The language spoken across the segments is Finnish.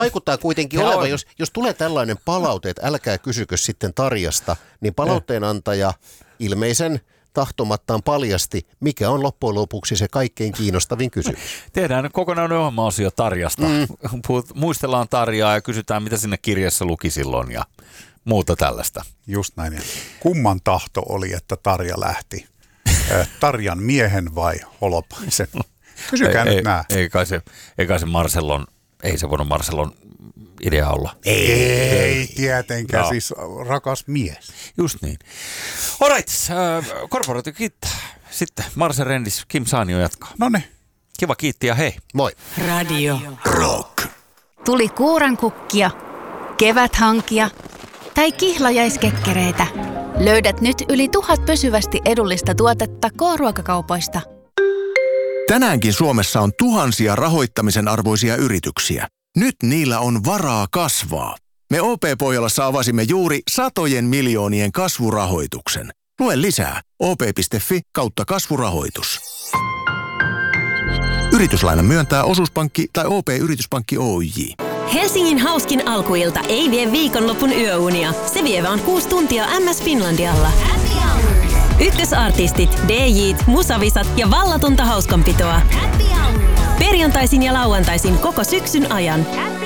Vaikuttaa kuitenkin olevan, jos tulee tällainen palaute, että älkää kysykö sitten Tarjasta, niin palautteenantaja ilmeisen tahtomattaan paljasti, mikä on loppujen lopuksi se kaikkein kiinnostavin kysymys. Tehdään kokonaan ohjelma-osio Tarjasta. Muistellaan Tarjaa ja kysytään, mitä sinne kirjassa luki silloin ja muuta tällaista. Just näin. Kumman tahto oli, että Tarja lähti? Tarjan miehen vai Holopaisen? Kysykää nyt nää. Ei kai se Marcellon, ei se voinut Marcellon idea olla. Ei tietenkään, siis rakas mies. Just niin. Alright, korporaatio kiittää. Sitten Marcel Rendis, Kim Saanio jatkaa. Noniin. Kiva kiitti ja hei. Moi. Radio Rock. Tuli kuurankukkia, keväthankia tai kihlajaiskekkereitä. Löydät nyt yli 1000 pysyvästi edullista tuotetta K-ruokakaupoista. Tänäänkin Suomessa on tuhansia rahoittamisen arvoisia yrityksiä. Nyt niillä on varaa kasvaa. Me OP-Pohjolassa avasimme juuri satojen miljoonien kasvurahoituksen. Lue lisää op.fi/kasvurahoitus. Yrityslainan myöntää Osuuspankki tai OP-yrityspankki Oyj. Helsingin hauskin alkuilta ei vie viikonlopun yöunia. Se vie vaan 6 tuntia MS Finlandialla. Ykkösartistit, DJ:t, musavisat ja vallatonta hauskanpitoa. Perjantaisin ja lauantaisin koko syksyn ajan.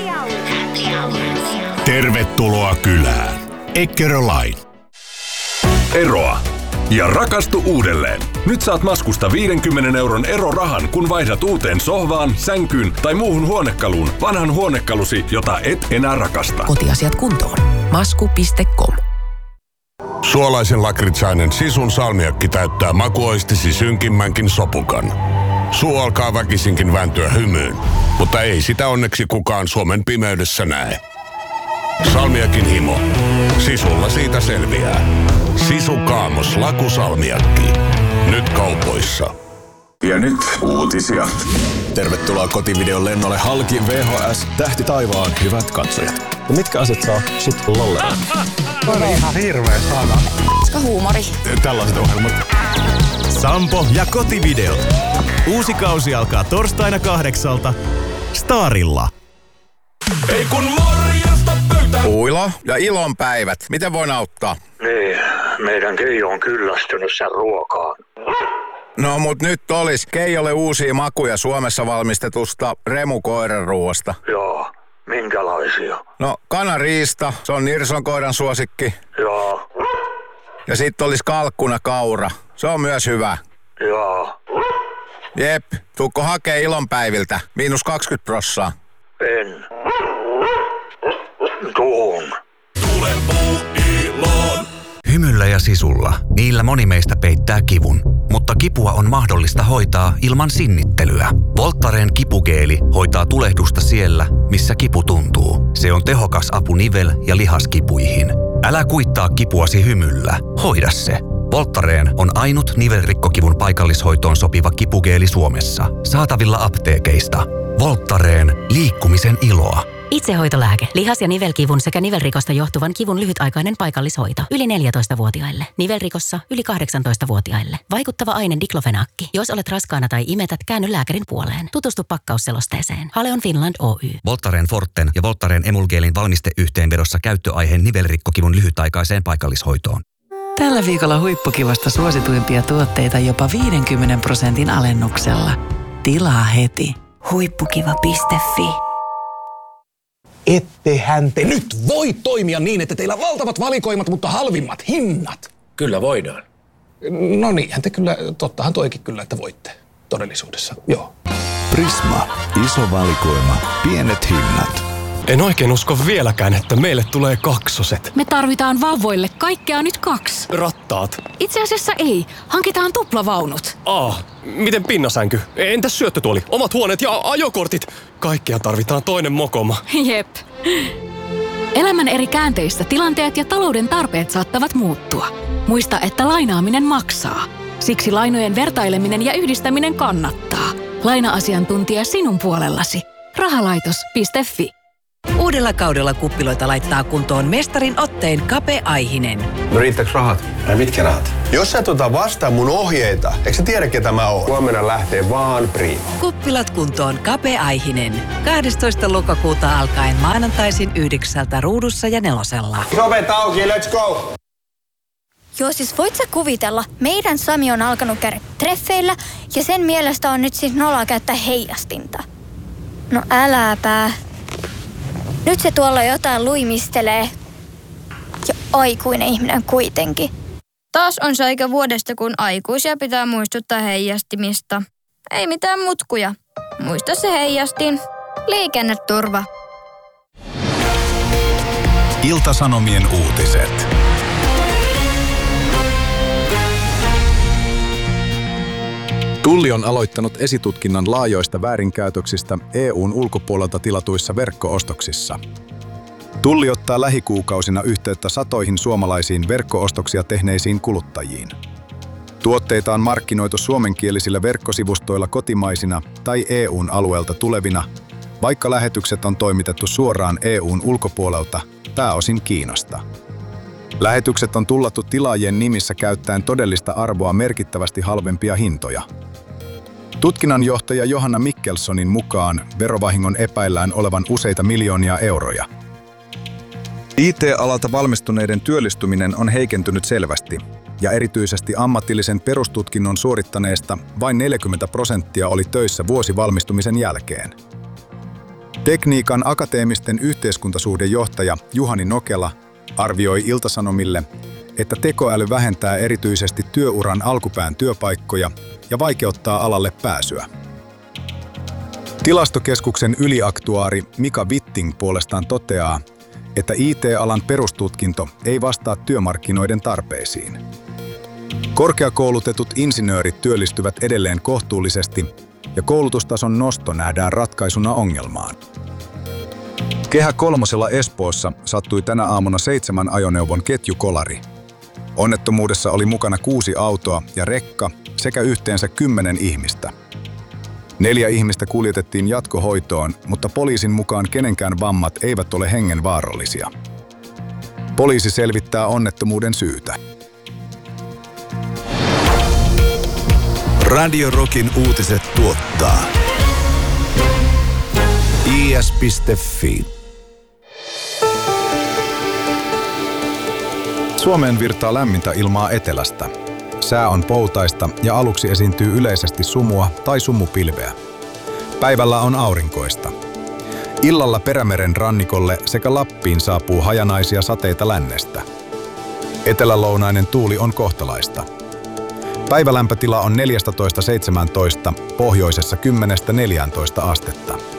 Tervetuloa kylään. Eckerö-Line. Eroa ja rakastu uudelleen. Nyt saat Maskusta 50 € erorahan, kun vaihdat uuteen sohvaan, sänkyyn tai muuhun huonekaluun vanhan huonekalusi, jota et enää rakasta. Kotiasiat kuntoon. Masku.com. Suolaisen lakritsainen Sisun salmiakki täyttää makuoistisi synkimmänkin sopukan. Suu alkaa väkisinkin vääntyä hymyyn, mutta ei sitä onneksi kukaan Suomen pimeydessä näe. Salmiakin himo. Sisulla siitä selviää. Sisu Kaamos lakusalmiakki. Nyt kaupoissa. Ja nyt uutisia. Tervetuloa kotivideon lennolle halki VHS Tähti taivaan, hyvät katsojat. Ja mitkä asiat saa sit lollella? On ihan hirveä sana. Koska huumori. Tällaiset ohjelmat. Sampo ja kotivideot. Uusi kausi alkaa torstaina 8 Starilla. Ei kun morjesta pöytä! Uilo ja ilon päivät. Miten voin auttaa? Niin, meidän Keijo on kyllästynyt sen ruokaan. No mut nyt olis Keijolle uusia makuja Suomessa valmistetusta Remu-koiranruoasta. Joo, minkälaisia? No kanariista, se on Nirson koiran suosikki. Joo. Ja sit olis kalkkuna kaura, se on myös hyvä. Joo. Jep, tuukko hakee ilonpäiviltä, -20%. En. Tuun. Tule iloon. Hymyllä ja sisulla. Niillä moni meistä peittää kivun. Mutta kipua on mahdollista hoitaa ilman sinnittelyä. Voltaren kipugeeli hoitaa tulehdusta siellä, missä kipu tuntuu. Se on tehokas apu nivel- ja lihaskipuihin. Älä kuittaa kipuasi hymyllä. Hoida se. Voltaren on ainut nivelrikkokivun paikallishoitoon sopiva kipugeeli Suomessa. Saatavilla apteekeista. Voltaren. Liikkumisen iloa. Itsehoitolääke. Lihas- ja nivelkivun sekä nivelrikosta johtuvan kivun lyhytaikainen paikallishoito. Yli 14-vuotiaille. Nivelrikossa yli 18-vuotiaille. Vaikuttava aine diklofenakki. Jos olet raskaana tai imetät, käänny lääkärin puoleen. Tutustu pakkausselosteeseen. Haleon Finland Oy. Voltaren Forten ja Voltaren Emulgeelin valmisteyhteenvedossa käyttöaiheen nivelrikkokivun lyhytaikaiseen paikallishoitoon. Tällä viikolla huippukivasta suosituimpia tuotteita jopa 50% alennuksella. Tilaa heti. Huippukiva.fi. Ettehän te nyt voi toimia niin, että teillä on valtavat valikoimat, mutta halvimmat hinnat. Kyllä voidaan. No niinhän te kyllä, tottahan toikin kyllä, että voitte todellisuudessa, joo. Prisma. Iso valikoima. Pienet hinnat. En oikein usko vieläkään, että meille tulee kaksoset. Me tarvitaan vauvoille kaikkea nyt 2. Rattaat. Itse asiassa ei. Hankitaan tuplavaunut. Miten pinnasänky? Entäs syöttötuoli? Omat huoneet ja ajokortit? Kaikkea tarvitaan toinen mokoma. Jep. Elämän eri käänteissä tilanteet ja talouden tarpeet saattavat muuttua. Muista, että lainaaminen maksaa. Siksi lainojen vertaileminen ja yhdistäminen kannattaa. Laina-asiantuntija sinun puolellasi. Rahalaitos.fi. Uudella kaudella kuppiloita laittaa kuntoon mestarin otteen Kape Aihinen. No riittääkö rahat? Ai mitkä rahat? Jos sä vastaa mun ohjeita, eikö sä tiedä ketä mä oon? Huomenna lähtee vaan Prima. Kuppilat kuntoon Kape Aihinen. 12. lokakuuta alkaen maanantaisin 9 Ruudussa ja 4. Ovet auki, let's go! Joo, siis voit sä kuvitella, meidän Sami on alkanut käydä treffeillä ja sen mielestä on nyt siis noloa käyttää heijastinta. No äläpä. Nyt se tuolla jotain luimistelee. Ja aikuinen ihminen kuitenkin. Taas on se aika vuodesta, kun aikuisia pitää muistuttaa heijastimista. Ei mitään mutkuja. Muista se heijastin. Liikenneturva. Ilta-Sanomien uutiset. Tulli on aloittanut esitutkinnan laajoista väärinkäytöksistä EU:n ulkopuolelta tilatuissa verkko-ostoksissa. Tulli ottaa lähikuukausina yhteyttä satoihin suomalaisiin verkko-ostoksia tehneisiin kuluttajiin. Tuotteita on markkinoitu suomenkielisillä verkkosivustoilla kotimaisina tai EU:n alueelta tulevina, vaikka lähetykset on toimitettu suoraan EU:n ulkopuolelta, pääosin Kiinasta. Lähetykset on tullattu tilaajien nimissä käyttäen todellista arvoa merkittävästi halvempia hintoja. Tutkinnanjohtaja Johanna Mikkelsonin mukaan verovahingon epäillään olevan useita miljoonia euroja. IT-alalta valmistuneiden työllistyminen on heikentynyt selvästi, ja erityisesti ammatillisen perustutkinnon suorittaneesta vain 40% oli töissä vuosi valmistumisen jälkeen. Tekniikan akateemisten yhteiskuntasuhdejohtaja Juhani Nokela arvioi Ilta-Sanomille, että tekoäly vähentää erityisesti työuran alkupään työpaikkoja ja vaikeuttaa alalle pääsyä. Tilastokeskuksen yliaktuaari Mika Witting puolestaan toteaa, että IT-alan perustutkinto ei vastaa työmarkkinoiden tarpeisiin. Korkeakoulutetut insinöörit työllistyvät edelleen kohtuullisesti ja koulutustason nosto nähdään ratkaisuna ongelmaan. Kehä Kolmosella Espoossa sattui tänä aamuna 7 ajoneuvon ketjukolari. Onnettomuudessa oli mukana 6 autoa ja rekka sekä yhteensä 10 ihmistä. 4 ihmistä kuljetettiin jatkohoitoon, mutta poliisin mukaan kenenkään vammat eivät ole hengenvaarallisia. Poliisi selvittää onnettomuuden syytä. Radio Rockin uutiset tuottaa is.fi. Suomeen virtaa lämmintä ilmaa etelästä. Sää on poutaista ja aluksi esiintyy yleisesti sumua tai sumupilveä. Päivällä on aurinkoista. Illalla Perämeren rannikolle sekä Lappiin saapuu hajanaisia sateita lännestä. Etelälounainen tuuli on kohtalaista. Päivälämpötila on 14–17, pohjoisessa 10–14 astetta.